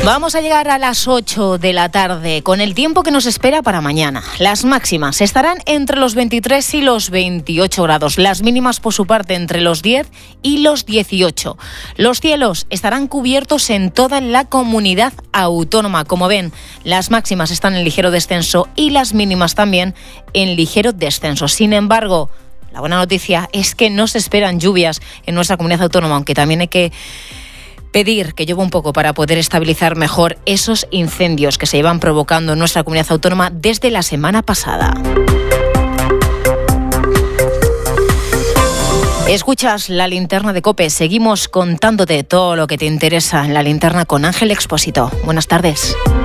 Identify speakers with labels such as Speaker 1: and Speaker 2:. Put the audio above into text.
Speaker 1: Vamos a llegar a las 8 de la tarde con el tiempo que nos espera para mañana. Las máximas estarán entre los 23 y los 28 grados. Las mínimas, por su parte, entre los 10 y los 18. Los cielos estarán cubiertos en toda la comunidad autónoma. Como ven, las máximas están en ligero descenso y las mínimas también en ligero descenso. Sin embargo, la buena noticia es que no se esperan lluvias en nuestra comunidad autónoma, aunque también hay que pedir que llueva un poco para poder estabilizar mejor esos incendios que se llevan provocando en nuestra comunidad autónoma desde la semana pasada. Escuchas la linterna de COPE. Seguimos contándote todo lo que te interesa en la linterna con Ángel Expósito. Buenas tardes.